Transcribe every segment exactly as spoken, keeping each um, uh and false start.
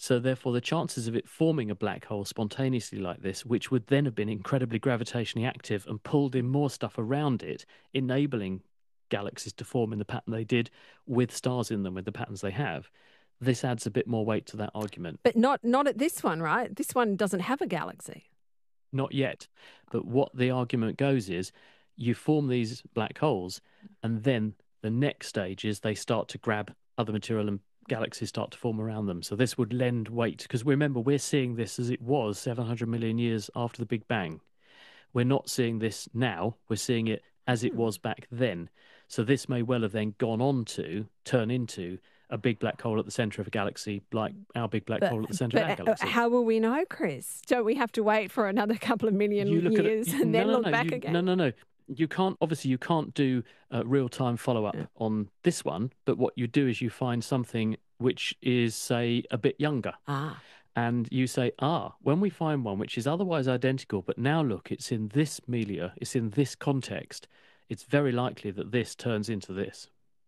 So therefore, the chances of it forming a black hole spontaneously like this, which would then have been incredibly gravitationally active and pulled in more stuff around it, enabling galaxies to form in the pattern they did with stars in them, with the patterns they have, this adds a bit more weight to that argument. But not not at this one, right? This one doesn't have a galaxy. Not yet. But what the argument goes is you form these black holes, and then the next stage is they start to grab other material and galaxies start to form around them. So this would lend weight, because remember, we're seeing this as it was seven hundred million years after the Big Bang. We're not seeing this now. We're seeing it as it was back then. So this may well have then gone on to turn into a big black hole at the centre of a galaxy, like our big black But, hole at the centre of our but galaxy. how will we know, Chris? Don't we have to wait for another couple of million You look at it- years you- and no, then no, look no, back you- again? No, no, no. You can't, obviously, you can't do uh, real-time follow-up Yeah. on this one, but what you do is you find something which is, say, a bit younger. Ah. And you say, ah, when we find one which is otherwise identical, but now look, it's in this milieu, it's in this context, it's very likely that this turns into this.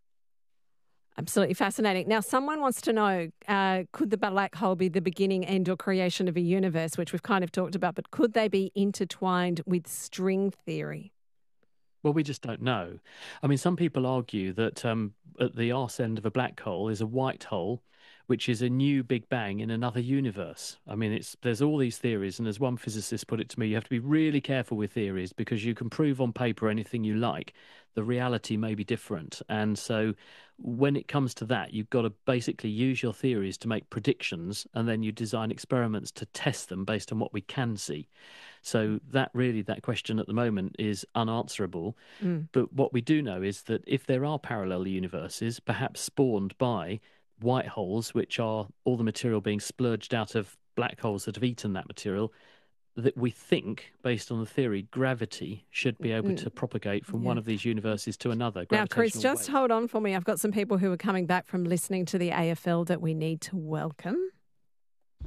Absolutely fascinating. Now, someone wants to know, uh, could the black hole be the beginning, end or creation of a universe, which we've kind of talked about, but could they be intertwined with string theory? Well, we just don't know. I mean, some people argue that um, at the arse end of a black hole is a white hole, which is a new Big Bang in another universe. I mean, it's there's all these theories, and as one physicist put it to me, you have to be really careful with theories because you can prove on paper anything you like. The reality may be different. And so when it comes to that, you've got to basically use your theories to make predictions, and then you design experiments to test them based on what we can see. So that really, that question at the moment is unanswerable. Mm. But what we do know is that if there are parallel universes, perhaps spawned by white holes, which are all the material being splurged out of black holes that have eaten that material, that we think, based on the theory, gravity should be able to propagate from Yeah. one of these universes to another. Now, Chris, Gravitational just wave. hold on for me. I've got some people who are coming back from listening to the A F L that we need to welcome.